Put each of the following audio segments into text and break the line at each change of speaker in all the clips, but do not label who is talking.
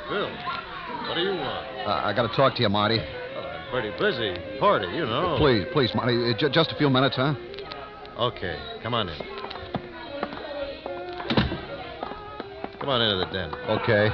Phil, what do you want?
I got to talk to you, Marty.
Well, I'm pretty busy. Party, you know.
Please, Marty. Just a few minutes, huh?
Okay, come on in. Come on into the den.
Okay.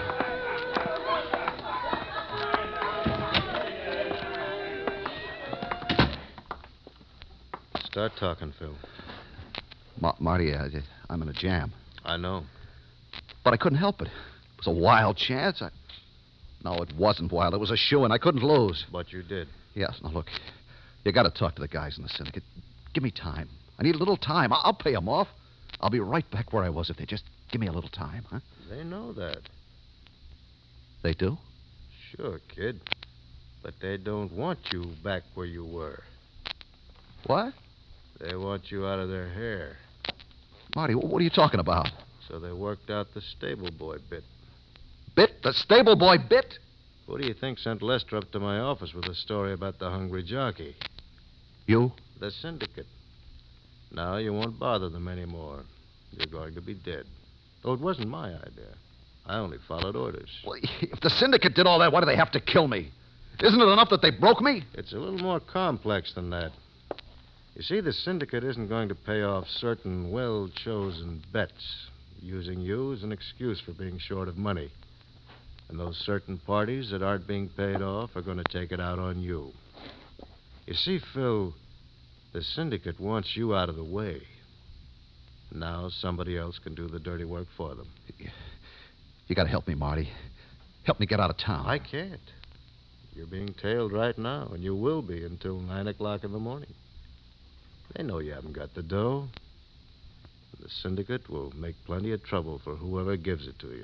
Start talking, Phil.
Marty, I'm in a jam.
I know.
But I couldn't help it. It was a wild chance. No, it wasn't wild. It was a shoo-in. I couldn't lose.
But you did.
Yes. Now, look, you got to talk to the guys in the syndicate. Give me time. I need a little time. I'll pay them off. I'll be right back where I was if they just give me a little time, huh?
They know that.
They do?
Sure, kid. But they don't want you back where you were.
What?
They want you out of their hair.
Marty, what are you talking about?
So they worked out the stable boy bit.
Bit? The stable boy bit?
Who do you think sent Lester up to my office with a story about the hungry jockey?
You?
The syndicate. Now you won't bother them anymore. You're going to be dead. Oh, it wasn't my idea. I only followed orders.
Well, if the syndicate did all that, why do they have to kill me? Isn't it enough that they broke me?
It's a little more complex than that. You see, the syndicate isn't going to pay off certain well-chosen bets, using you as an excuse for being short of money. And those certain parties that aren't being paid off are going to take it out on you. You see, Phil, the syndicate wants you out of the way. Now somebody else can do the dirty work for them.
You got to help me, Marty. Help me get out of town.
I can't. You're being tailed right now, and you will be until 9 o'clock in the morning. They know you haven't got the dough. The syndicate will make plenty of trouble for whoever gives it to you.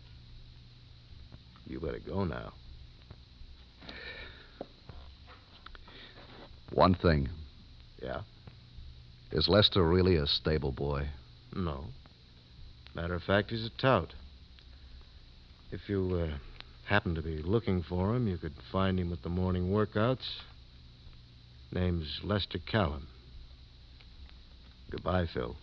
You better go now.
One thing.
Yeah?
Is Lester really a stable boy?
No. Matter of fact, he's a tout. If you happen to be looking for him, you could find him at the morning workouts. Name's Lester Callan. Goodbye, Phil.